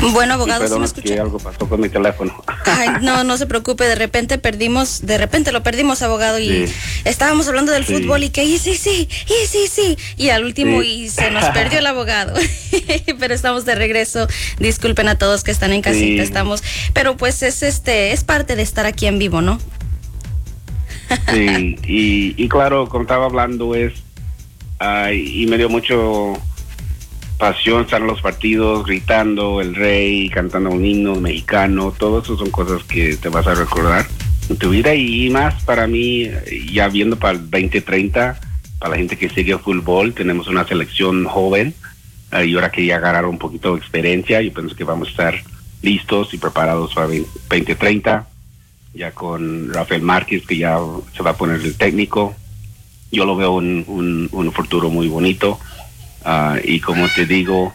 Bueno, abogado, ¿sí me Perdón, escucha? que algo pasó con mi teléfono. Ay, no se preocupe, de repente lo perdimos, abogado, y Sí. estábamos hablando del fútbol y que sí, y al último Sí. y se nos perdió el abogado. Pero estamos de regreso. Disculpen a todos que están en casita, pero pues es parte de estar aquí en vivo, ¿no? Sí, y claro, como estaba hablando y me dio mucho pasión estar en los partidos, gritando el rey, cantando un himno mexicano. Todo eso son cosas que te vas a recordar en tu vida, y más para mí, ya viendo para el 2030, para la gente que sigue el fútbol, tenemos una selección joven, y ahora que ya ganaron un poquito de experiencia, yo pienso que vamos a estar listos y preparados para 2030, ya con Rafael Márquez, que ya se va a poner el técnico. Yo lo veo un futuro muy bonito. Y como te digo,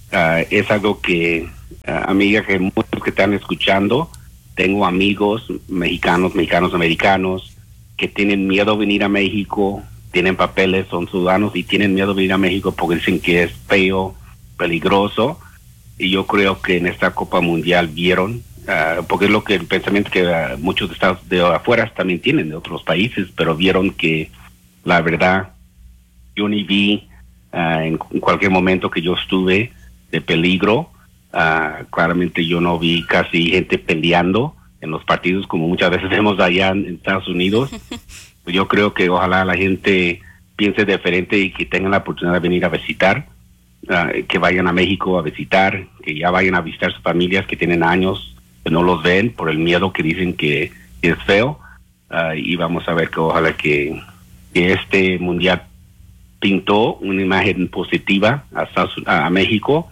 es algo que, amiga, que muchos que están escuchando, tengo amigos mexicanos, americanos, que tienen miedo a venir a México, tienen papeles, son ciudadanos y tienen miedo a venir a México porque dicen que es feo, peligroso. Y yo creo que en esta Copa Mundial vieron, porque es lo que el pensamiento que muchos de estados de afuera también tienen, de otros países, pero vieron que la verdad, yo ni vi en cualquier momento que yo estuve de peligro. Claramente yo no vi casi gente peleando en los partidos como muchas veces vemos allá en Estados Unidos. Yo creo que ojalá la gente piense diferente y que tengan la oportunidad de venir a visitar, que vayan a México a visitar, que ya vayan a visitar sus familias que tienen años que no los ven por el miedo que dicen que es feo. Y vamos a ver que ojalá que este mundial pintó una imagen positiva a México,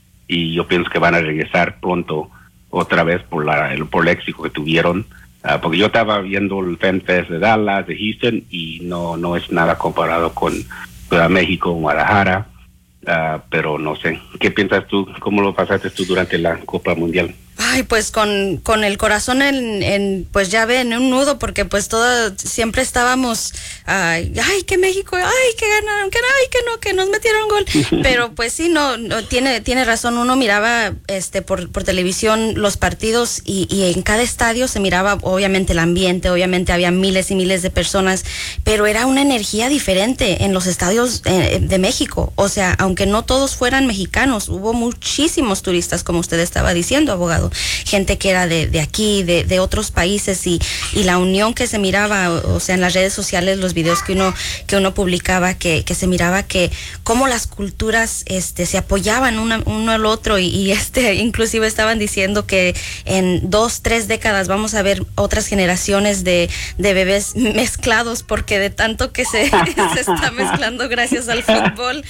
y yo pienso que van a regresar pronto otra vez por el éxito que tuvieron, porque yo estaba viendo el Fan Fest de Dallas, de Houston, y no es nada comparado con México, Guadalajara, pero no sé, ¿qué piensas tú? ¿Cómo lo pasaste tú durante la Copa Mundial? Ay, pues con el corazón pues ya ve, en un nudo, porque pues siempre estábamos, ay, que México, ay, que ganaron, que nos metieron gol. Pero pues sí, no tiene razón. Uno miraba por televisión los partidos, y en cada estadio se miraba obviamente el ambiente, obviamente había miles y miles de personas, pero era una energía diferente en los estadios de México. O sea, aunque no todos fueran mexicanos, hubo muchísimos turistas, como usted estaba diciendo, abogado. Gente que era de aquí, de otros países, y la unión que se miraba, o sea, en las redes sociales, los videos que uno publicaba, que se miraba que cómo las culturas se apoyaban uno al otro, y inclusive estaban diciendo que en 2-3 décadas vamos a ver otras generaciones de bebés mezclados, porque de tanto que se está mezclando gracias al fútbol.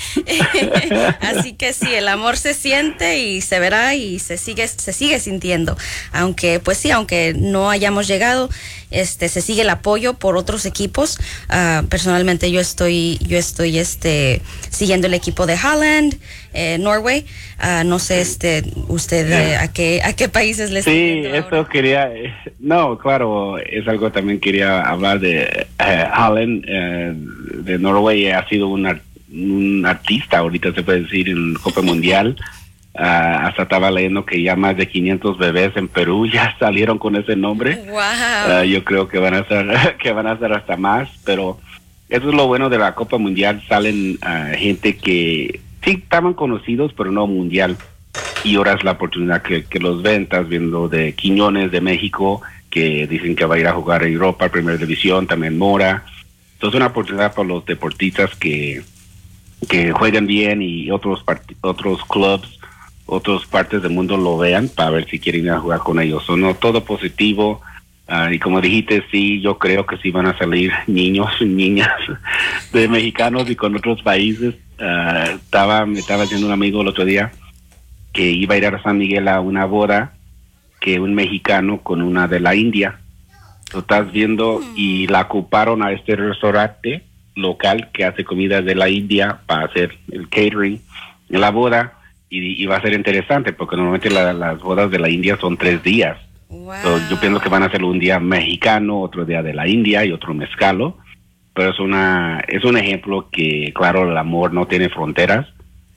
Así que sí, el amor se siente y se verá y se sigue sintiendo, aunque pues sí, aunque no hayamos llegado, se sigue el apoyo por otros equipos. Personalmente yo estoy siguiendo el equipo de Holland, Norway. No sé, usted a qué países le está Sí, siguiendo eso ahora? quería, no, claro, es algo también quería hablar de Holland, de Norway. Ha sido un artista, ahorita se puede decir, en Copa Mundial. Hasta estaba leyendo que ya más de 500 bebés en Perú ya salieron con ese nombre. Wow. Yo creo que van a ser hasta más, pero eso es lo bueno de la Copa Mundial. Salen gente que sí estaban conocidos, pero no mundial, y ahora es la oportunidad que los ven. Estás viendo de Quiñones de México, que dicen que va a ir a jugar a Europa, Primera División, también Mora. Entonces es una oportunidad para los deportistas que jueguen bien, y otros clubs, otras partes del mundo lo vean para ver si quieren ir a jugar con ellos. No, todo positivo. Y como dijiste, sí, yo creo que sí van a salir niños y niñas de mexicanos y con otros países. Me estaba diciendo un amigo el otro día que iba a ir a San Miguel a una boda, que un mexicano con una de la India. Lo estás viendo, y la ocuparon a este restaurante local que hace comida de la India para hacer el catering en la boda. Y va a ser interesante porque normalmente las bodas de la India son 3 días. Wow. So, yo pienso que van a ser un día mexicano, otro día de la India y otro mezcalo. Pero es un ejemplo que, claro, el amor no tiene fronteras.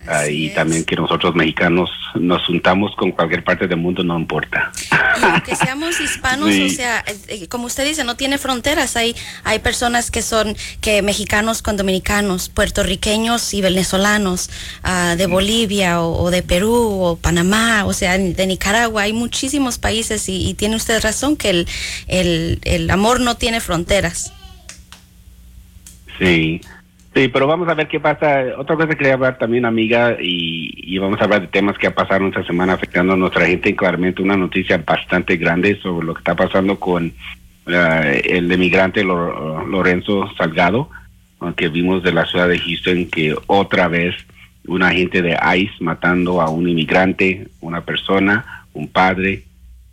Y también que nosotros mexicanos nos juntamos con cualquier parte del mundo, no importa. Y aunque seamos hispanos, sí. O sea, como usted dice, no tiene fronteras. Hay personas que mexicanos con dominicanos, puertorriqueños y venezolanos, de Bolivia o de Perú o Panamá, o sea, de Nicaragua. Hay muchísimos países y tiene usted razón que el amor no tiene fronteras. Sí. Sí, pero vamos a ver qué pasa. Otra cosa que quería hablar también, amiga, y vamos a hablar de temas que ha pasado esta semana afectando a nuestra gente, y claramente una noticia bastante grande sobre lo que está pasando con el emigrante Lorenzo Salgado, que vimos de la ciudad de Houston, que otra vez un agente de ICE matando a un inmigrante, una persona, un padre,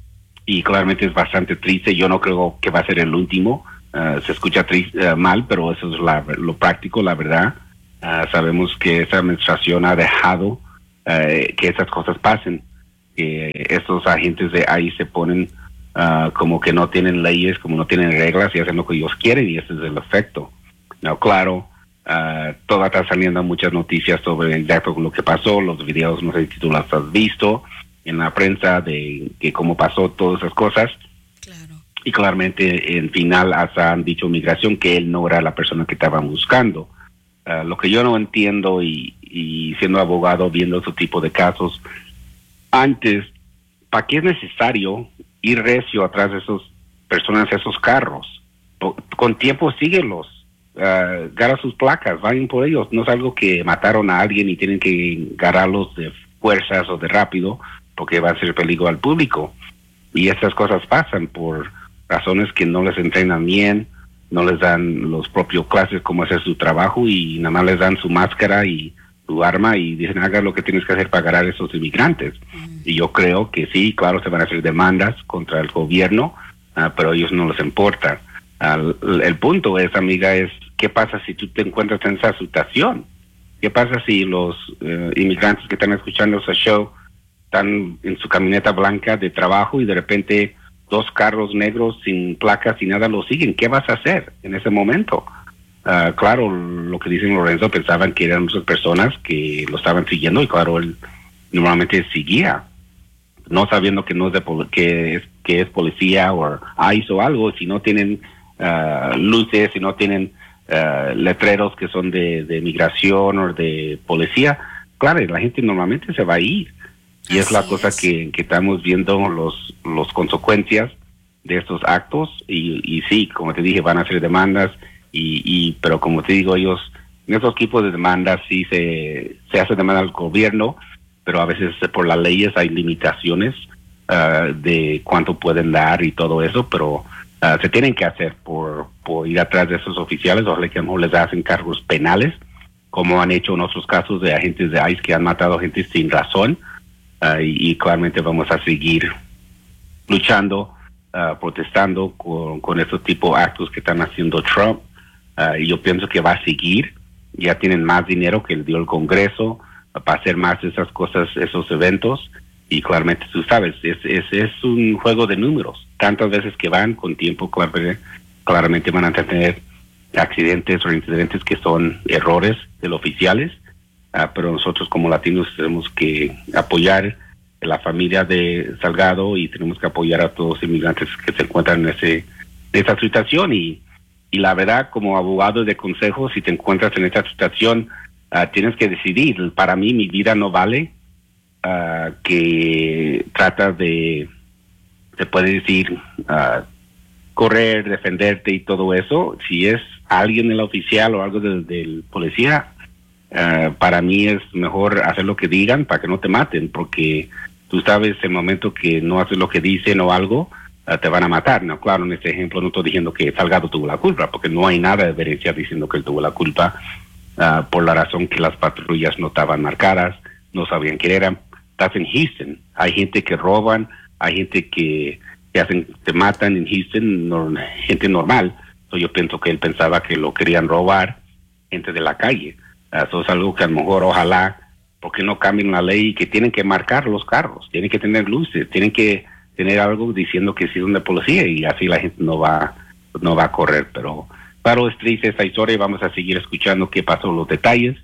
y claramente es bastante triste. Yo no creo que va a ser el último. Se escucha mal, pero eso es lo práctico, la verdad. Sabemos que esa administración ha dejado que esas cosas pasen, que estos agentes de ahí se ponen como que no tienen leyes, como no tienen reglas y hacen lo que ellos quieren, y ese es el efecto. No, claro, toda está saliendo muchas noticias sobre exacto lo que pasó, los videos, no sé si tú las has visto en la prensa de que cómo pasó todas esas cosas. Y claramente, en final, hasta han dicho migración que él no era la persona que estaban buscando. Lo que yo no entiendo, y siendo abogado, viendo ese tipo de casos, antes, ¿para qué es necesario ir recio atrás de esas personas, esos carros? Con tiempo síguelos, agarra sus placas, vayan por ellos. No es algo que mataron a alguien y tienen que agarrarlos de fuerzas o de rápido, porque va a ser peligro al público. Y estas cosas pasan por razones que no les entrenan bien, no les dan los propios clases cómo hacer su trabajo, y nada más les dan su máscara y su arma y dicen haga lo que tienes que hacer para agarrar a esos inmigrantes. Y yo creo que sí, claro, se van a hacer demandas contra el gobierno, pero a ellos no les importa. El punto es, amiga, es ¿qué pasa si tú te encuentras en esa situación? ¿Qué pasa si los inmigrantes que están escuchando ese show están en su camioneta blanca de trabajo y de repente 2 carros negros sin placas y nada lo siguen? ¿Qué vas a hacer en ese momento? Claro, lo que dicen Lorenzo, pensaban que eran muchas personas que lo estaban siguiendo, y claro, él normalmente seguía, no sabiendo que no es que es policía o ICE o algo. Si no tienen luces, si no tienen letreros que son de migración o de policía, claro, la gente normalmente se va a ir. Y es la cosa que estamos viendo los consecuencias de estos actos, y sí, como te dije, van a hacer demandas, pero como te digo, ellos, en esos tipos de demandas sí se hace demanda al gobierno, pero a veces por las leyes hay limitaciones de cuánto pueden dar y todo eso, pero se tienen que hacer por ir atrás de esos oficiales. Ojalá que a lo mejor les hacen cargos penales, como han hecho en otros casos de agentes de ICE que han matado a gente sin razón. Y claramente vamos a seguir luchando, protestando con estos tipos de actos que están haciendo Trump. Y yo pienso que va a seguir. Ya tienen más dinero que le dio el Congreso para hacer más de esas cosas, esos eventos. Y claramente, tú sabes, es un juego de números. Tantas veces que van, con tiempo, claramente van a tener accidentes o incidentes que son errores de los oficiales. Pero nosotros como latinos tenemos que apoyar a la familia de Salgado, y tenemos que apoyar a todos los inmigrantes que se encuentran en esa situación. Y la verdad, como abogado de consejo, si te encuentras en esa situación, tienes que decidir. Para mí, mi vida no vale que trata de, se puede decir, correr, defenderte y todo eso. Si es alguien del oficial o algo del policía, para mí es mejor hacer lo que digan para que no te maten, porque tú sabes el momento que no haces lo que dicen o algo, te van a matar. No, claro, en este ejemplo no estoy diciendo que Salgado tuvo la culpa, porque no hay nada de evidencia diciendo que él tuvo la culpa, por la razón que las patrullas no estaban marcadas, no sabían quién eran. Estás en Houston, hay gente que roban, hay gente que te matan en Houston, gente normal. Yo pienso que él pensaba que lo querían robar, gente de la calle. Eso es algo que a lo mejor, ojalá, porque no cambien la ley, que tienen que marcar los carros, tienen que tener luces, tienen que tener algo diciendo que sí son de policía, y así la gente no va a correr. Pero claro, es triste esta historia, y vamos a seguir escuchando qué pasó, los detalles,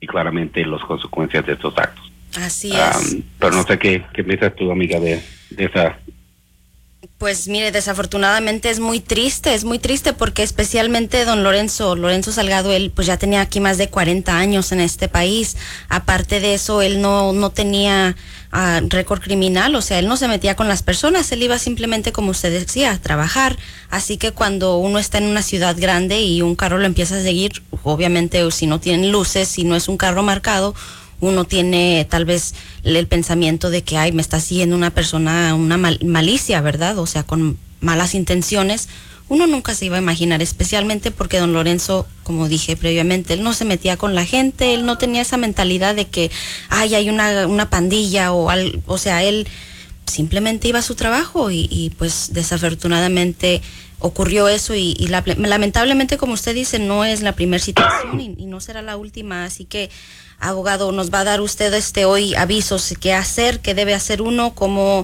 y claramente las consecuencias de estos actos. Así es. Pero no sé qué piensas tú, amiga, de esa. Pues mire, desafortunadamente es muy triste porque especialmente don Lorenzo Salgado, él pues ya tenía aquí más de 40 años en este país. Aparte de eso, él no tenía récord criminal, o sea, él no se metía con las personas, él iba simplemente, como usted decía, a trabajar. Así que cuando uno está en una ciudad grande y un carro lo empieza a seguir, obviamente si no tienen luces, si no es un carro marcado, uno tiene tal vez el pensamiento de que, ay, me está siguiendo una persona, una malicia, ¿verdad? O sea, con malas intenciones. Uno nunca se iba a imaginar, especialmente porque don Lorenzo, como dije previamente, él no se metía con la gente, él no tenía esa mentalidad de que, ay, hay una pandilla o sea, él simplemente iba a su trabajo y pues desafortunadamente ocurrió eso y lamentablemente, como usted dice, no es la primera situación y no será la última, así que abogado, nos va a dar usted hoy avisos qué hacer, qué debe hacer uno, cómo